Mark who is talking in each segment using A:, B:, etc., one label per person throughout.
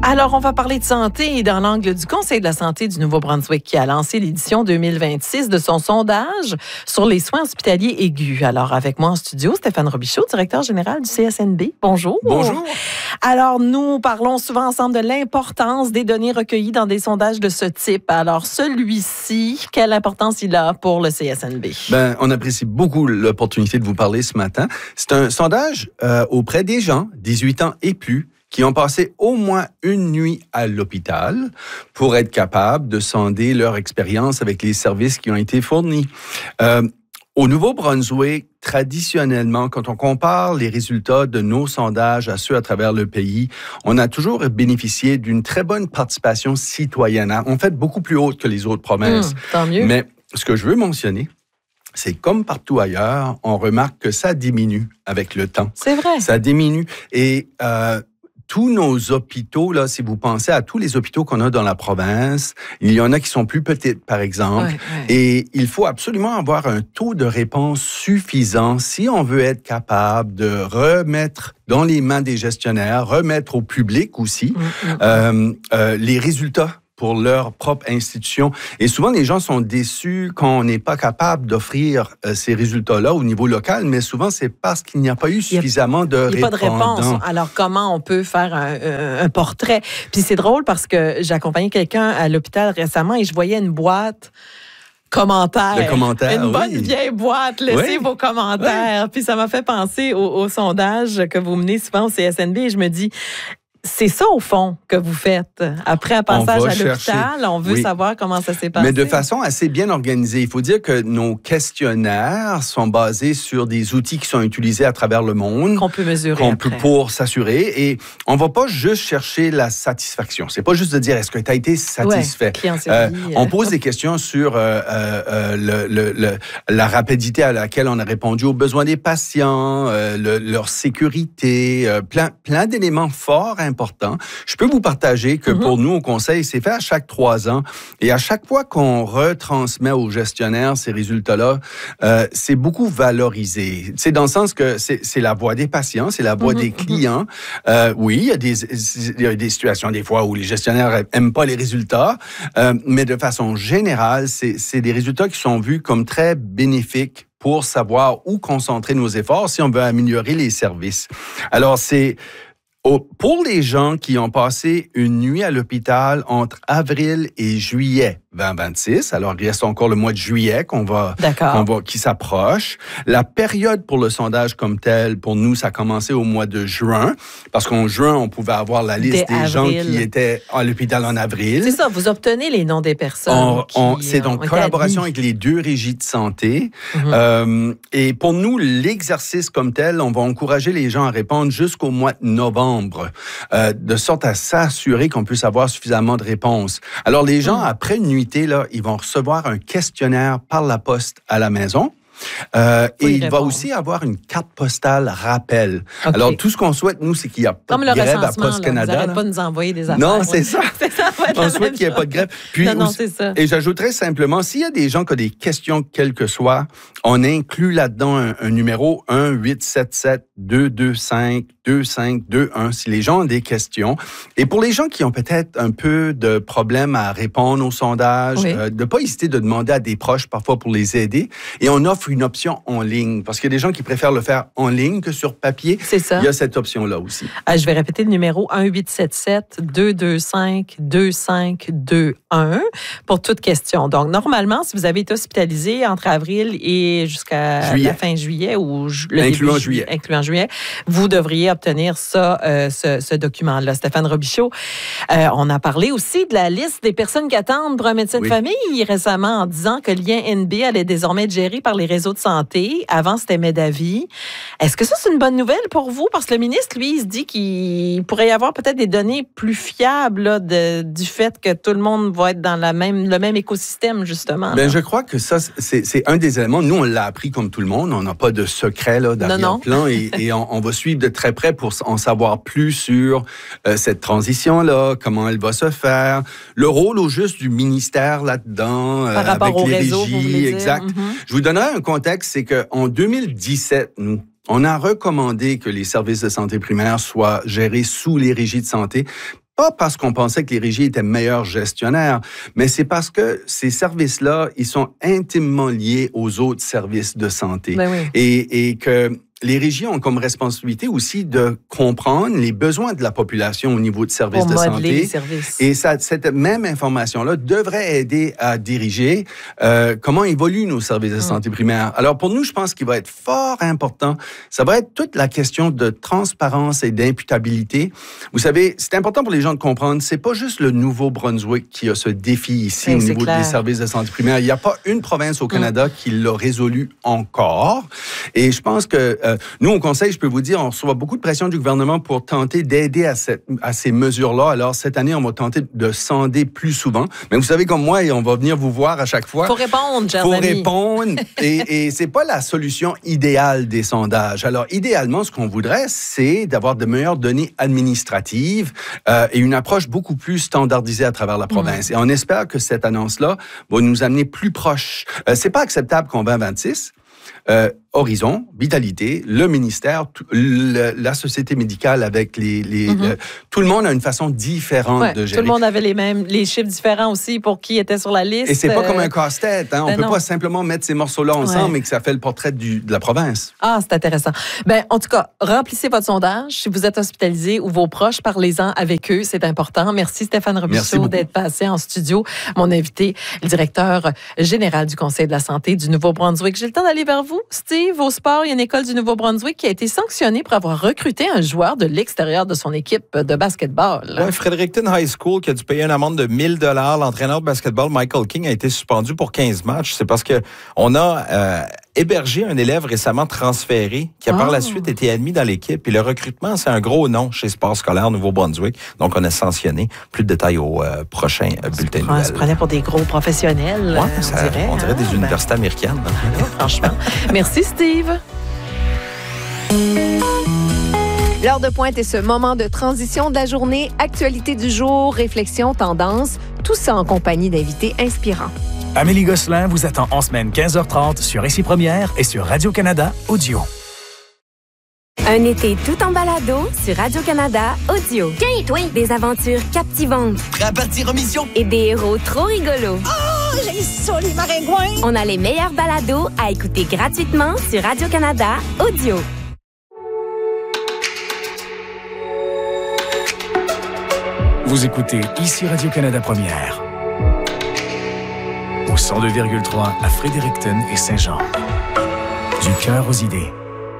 A: Alors, on va parler de santé dans l'angle du Conseil de la santé du Nouveau-Brunswick qui a lancé l'édition 2026 de son sondage sur les soins hospitaliers aigus. Alors, avec moi en studio, Stéphane Robichaud, directeur général du CSNB. Bonjour.
B: Bonjour.
A: Alors, nous parlons souvent ensemble de l'importance des données recueillies dans des sondages de ce type. Alors, celui-ci, quelle importance il a pour le CSNB?
B: On apprécie beaucoup l'opportunité de vous parler ce matin. C'est un sondage auprès des gens, 18 ans et plus, qui ont passé au moins une nuit à l'hôpital pour être capables de sonder leur expérience avec les services qui ont été fournis. Au Nouveau-Brunswick, traditionnellement, quand on compare les résultats de nos sondages à ceux à travers le pays, on a toujours bénéficié d'une très bonne participation citoyenne. En fait, beaucoup plus haute que les autres provinces.
A: Tant mieux.
B: Mais ce que je veux mentionner, c'est comme partout ailleurs, on remarque que ça diminue avec le temps.
A: C'est vrai.
B: Ça diminue. Et tous nos hôpitaux, là, si vous pensez à tous les hôpitaux qu'on a dans la province, il y en a qui sont plus petits, par exemple.
A: Ouais.
B: Et il faut absolument avoir un taux de réponse suffisant si on veut être capable de remettre dans les mains des gestionnaires, remettre au public aussi les résultats pour leur propre institution. Et souvent, les gens sont déçus quand on n'est pas capable d'offrir ces résultats-là au niveau local, mais souvent, c'est parce qu'il n'y a pas eu suffisamment de réponses.
A: Il n'y a pas de réponse. Alors, comment on peut faire un portrait? Puis c'est drôle parce que j'ai accompagné quelqu'un à l'hôpital récemment et je voyais une boîte commentaires.
B: Le commentaire,
A: Une bonne vieille boîte, laissez vos commentaires. Puis ça m'a fait penser au sondage que vous menez souvent au CSNB et je me dis... C'est ça, au fond, que vous faites. Après un passage à l'hôpital, on veut savoir comment ça s'est passé.
B: Mais de façon assez bien organisée. Il faut dire que nos questionnaires sont basés sur des outils qui sont utilisés à travers le monde.
A: Qu'on peut mesurer
B: pour s'assurer. Et on ne va pas juste chercher la satisfaction. C'est pas juste de dire, est-ce que tu as été satisfait? On pose des questions sur la rapidité à laquelle on a répondu aux besoins des patients, leur sécurité, plein d'éléments forts, important. Je peux vous partager que pour nous, au Conseil, c'est fait à chaque 3 ans. Et à chaque fois qu'on retransmet aux gestionnaires ces résultats-là, c'est beaucoup valorisé. C'est dans le sens que c'est la voix des patients, c'est la voix des clients. Oui, il y a des situations, des fois, où les gestionnaires n'aiment pas les résultats, mais de façon générale, c'est des résultats qui sont vus comme très bénéfiques pour savoir où concentrer nos efforts si on veut améliorer les services. Alors, pour les gens qui ont passé une nuit à l'hôpital entre avril et juillet 2026, alors il reste encore le mois de juillet qui s'approche. La période pour le sondage comme tel, pour nous, ça a commencé au mois de juin, parce qu'en juin, on pouvait avoir la liste des gens qui étaient à l'hôpital en avril.
A: C'est ça, vous obtenez les noms des personnes.
B: C'est donc collaboration avec les 2 régies de santé. Et pour nous, l'exercice comme tel, on va encourager les gens à répondre jusqu'au mois de novembre, de sorte à s'assurer qu'on puisse avoir suffisamment de réponses. Alors, les gens, après une nuitée, là, ils vont recevoir un questionnaire par la poste à la maison. Et il va aussi avoir une carte postale rappel. Okay. Alors, tout ce qu'on souhaite, nous, c'est qu'il n'y a pas de grève à Post Canada.
A: Vous n'arrêtez pas de nous envoyer des affaires.
B: Non, c'est ça. On souhaite qu'il n'y ait pas de grève. Puis,
A: c'est ça.
B: Et j'ajouterais simplement, s'il y a des gens qui ont des questions, quelles que soient, on inclut là-dedans un numéro 1-877-225-2521 si les gens ont des questions. Et pour les gens qui ont peut-être un peu de problème à répondre au sondage, de ne pas hésiter de demander à des proches parfois pour les aider. Et on offre une option en ligne, parce qu'il y a des gens qui préfèrent le faire en ligne que sur papier.
A: C'est ça.
B: Il y a cette option-là aussi.
A: Je vais répéter le numéro 1-877-225-2521 pour toute question. Donc, normalement, si vous avez été hospitalisé entre avril et jusqu'à la fin juillet ou
B: incluant
A: juillet, vous devriez obtenir ça, ce document-là. Stéphane Robichaud, on a parlé aussi de la liste des personnes qui attendent pour un médecin de famille récemment en disant que Lien NB allait désormais être géré par les réseaux de santé. Avant, c'était Medavie. Est-ce que ça, c'est une bonne nouvelle pour vous? Parce que le ministre, lui, il se dit qu'il pourrait y avoir peut-être des données plus fiables là, du fait que tout le monde va être dans le même écosystème, justement.
B: Je crois que ça, c'est un des éléments. Nous, on l'a appris comme tout le monde. On n'a pas de secret là, d'arrière-plan. Et on va suivre de très près pour en savoir plus sur cette transition-là, comment elle va se faire, le rôle au juste du ministère là-dedans,
A: par rapport
B: avec
A: au
B: les
A: réseau,
B: régies. Exact. Je vous donnerai un contexte, c'est qu'en 2017, nous, on a recommandé que les services de santé primaire soient gérés sous les régies de santé. pas parce qu'on pensait que les régies étaient meilleurs gestionnaires, mais c'est parce que ces services-là, ils sont intimement liés aux autres services de santé.
A: Ben oui.
B: Et que les régies ont comme responsabilité aussi de comprendre les besoins de la population au niveau de services de santé. Et cette même information-là devrait aider à diriger comment évoluent nos services de santé primaire. Alors pour nous, je pense qu'il va être fort important. Ça va être toute la question de transparence et d'imputabilité. Vous savez, c'est important pour les gens de comprendre, c'est pas juste le Nouveau-Brunswick qui a ce défi ici au niveau des services de santé primaire. Il n'y a pas une province au Canada qui l'a résolu encore. Et je pense que nous, au Conseil, je peux vous dire, on reçoit beaucoup de pression du gouvernement pour tenter d'aider à ces mesures-là. Alors, cette année, on va tenter de sonder plus souvent. Mais vous savez, comme moi, on va venir vous voir à chaque fois.
A: Faut répondre, chers
B: amis.
A: Faut
B: répondre. Et c'est pas la solution idéale des sondages. Alors, idéalement, ce qu'on voudrait, c'est d'avoir de meilleures données administratives et une approche beaucoup plus standardisée à travers la province. Et on espère que cette annonce-là va nous amener plus proche. C'est pas acceptable qu'on va à 26. Horizon, Vitalité, le ministère, la société médicale avec tout le monde a une façon différente de gérer.
A: Tout le monde avait les chiffres différents aussi pour qui était sur la liste.
B: Et c'est pas comme un casse-tête. Hein? On peut pas simplement mettre ces morceaux-là ensemble et que ça fait le portrait de la province.
A: Ah, c'est intéressant. Ben, en tout cas, remplissez votre sondage. Si vous êtes hospitalisé ou vos proches, parlez-en avec eux. C'est important. Merci Stéphane Robichaud d'être passé en studio. Mon invité, le directeur général du Conseil de la santé du Nouveau-Brunswick. J'ai le temps d'aller vers vous, Steve. Au sport, il y a une école du Nouveau-Brunswick qui a été sanctionnée pour avoir recruté un joueur de l'extérieur de son équipe de basketball.
C: Oui, Fredericton High School qui a dû payer une amende de 1 000 $. L'entraîneur de basketball, Michael King, a été suspendu pour 15 matchs. C'est parce qu'on a hébergé un élève récemment transféré qui a par la suite été admis dans l'équipe. Et le recrutement, c'est un gros nom chez Sport scolaire Nouveau-Brunswick. Donc, on a sanctionné. Plus de détails au prochain bulletin de nouvelles.
A: On se prenait pour des gros professionnels,
C: on dirait des universités américaines.
A: Franchement. Merci, Steve.
D: L'heure de pointe est ce moment de transition de la journée, actualité du jour, réflexion, tendance, tout ça en compagnie d'invités inspirants.
E: Amélie Gosselin vous attend en semaine 15h30 sur Ici Première et sur Radio-Canada Audio.
F: Un été tout en balado sur Radio-Canada Audio. Des aventures captivantes.
G: Prêt à partir en mission?
F: Et des héros trop rigolos.
G: Oh, j'ai ça, les maringouins!
F: On a les meilleurs balados à écouter gratuitement sur Radio-Canada Audio.
E: Vous écoutez Ici Radio-Canada Première. Au 102,3 à Fredericton et Saint-Jean. Du cœur aux idées.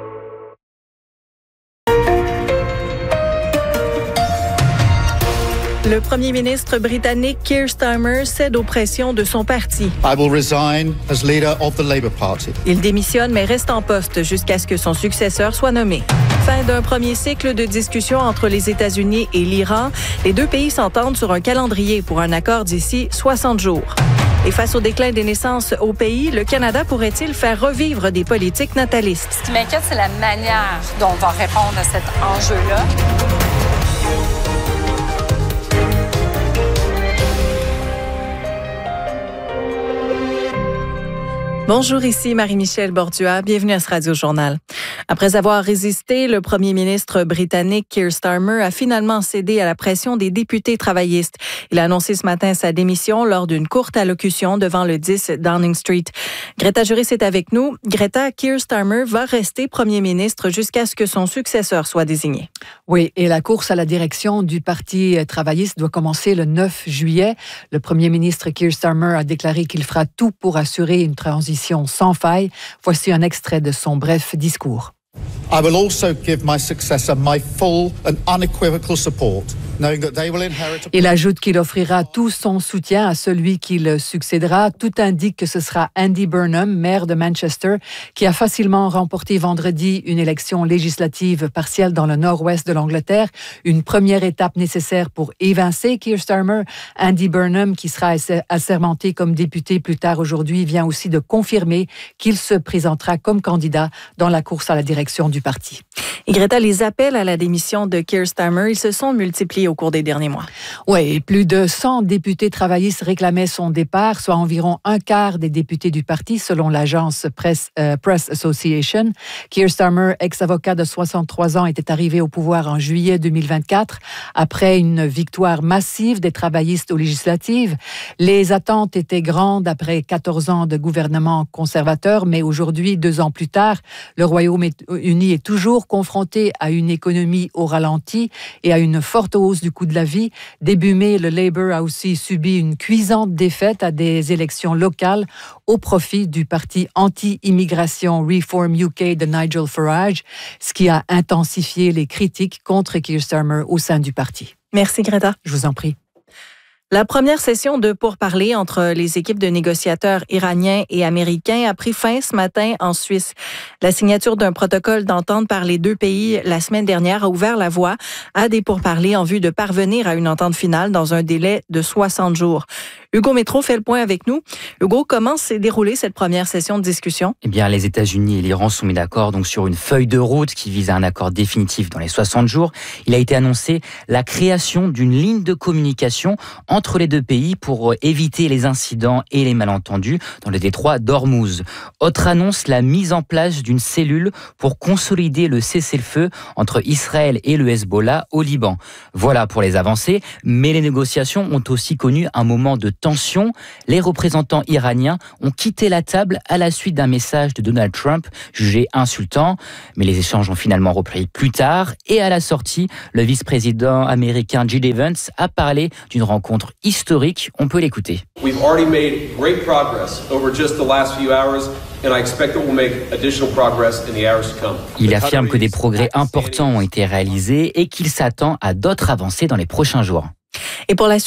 H: Le premier ministre britannique Keir Starmer cède aux pressions de son parti.
I: I will resign as leader of the Labour Party.
H: Il démissionne mais reste en poste jusqu'à ce que son successeur soit nommé. Fin d'un premier cycle de discussions entre les États-Unis et l'Iran. Les deux pays s'entendent sur un calendrier pour un accord d'ici 60 jours. Et face au déclin des naissances au pays, le Canada pourrait-il faire revivre des politiques natalistes?
J: Ce qui m'inquiète, c'est la manière dont on va répondre à cet enjeu-là.
H: Bonjour, ici Marie-Michel Bordua. Bienvenue à ce Radio-Journal. Après avoir résisté, le premier ministre britannique Keir Starmer a finalement cédé à la pression des députés travaillistes. Il a annoncé ce matin sa démission lors d'une courte allocution devant le 10 Downing Street. Greta Juris est avec nous. Greta, Keir Starmer va rester premier ministre jusqu'à ce que son successeur soit désigné.
K: Oui, et la course à la direction du Parti travailliste doit commencer le 9 juillet. Le premier ministre Keir Starmer a déclaré qu'il fera tout pour assurer une transition sans faille. Voici un extrait de son bref discours.
I: I will also give my successor my full and unequivocal support, knowing that they will inherit.
K: Il ajoute qu'il offrira tout son soutien à celui qui le succédera. Tout indique que ce sera Andy Burnham, maire de Manchester, qui a facilement remporté vendredi une élection législative partielle dans le nord-ouest de l'Angleterre. Une première étape nécessaire pour évincer Keir Starmer. Andy Burnham, qui sera assermenté comme député plus tard aujourd'hui, vient aussi de confirmer qu'il se présentera comme candidat dans la course à la direction du parti.
H: Et Greta, les appels à la démission de Keir Starmer, ils se sont multipliés pays au cours des derniers mois.
K: Oui, plus de 100 députés travaillistes réclamaient son départ, soit environ un quart des députés du parti, selon l'agence Press Association. Keir Starmer, ex-avocat de 63 ans, était arrivé au pouvoir en juillet 2024 après une victoire massive des travaillistes aux législatives. Les attentes étaient grandes après 14 ans de gouvernement conservateur, mais aujourd'hui, 2 ans plus tard, le Royaume-Uni est toujours confronté à une économie au ralenti et à une forte hausse du coût de la vie. Début mai, le Labour a aussi subi une cuisante défaite à des élections locales au profit du parti anti-immigration Reform UK de Nigel Farage, ce qui a intensifié les critiques contre Keir Starmer au sein du parti.
H: Merci, Greta.
K: Je vous en prie.
H: La première session de pourparlers entre les équipes de négociateurs iraniens et américains a pris fin ce matin en Suisse. La signature d'un protocole d'entente par les 2 pays la semaine dernière a ouvert la voie à des pourparlers en vue de parvenir à une entente finale dans un délai de 60 jours. Hugo Métro fait le point avec nous. Hugo, comment s'est déroulée cette première session de discussion?
L: Eh bien, les États-Unis et l'Iran sont mis d'accord donc sur une feuille de route qui vise à un accord définitif dans les 60 jours. Il a été annoncé la création d'une ligne de communication entre les 2 pays pour éviter les incidents et les malentendus dans le détroit d'Ormuz. Autre annonce, la mise en place d'une cellule pour consolider le cessez-le-feu entre Israël et le Hezbollah au Liban. Voilà pour les avancées, mais les négociations ont aussi connu un moment de tension. Les représentants iraniens ont quitté la table à la suite d'un message de Donald Trump jugé insultant, mais les échanges ont finalement repris plus tard et à la sortie, le vice-président américain J.D. Vance a parlé d'une rencontre historique. On peut l'écouter.
M: We've already made great progress over just the last few hours. And I expect that we'll make additional progress in the hours to come.
L: Il affirme que des progrès importants ont été réalisés et qu'il s'attend à d'autres avancées dans les prochains jours.
H: Et pour la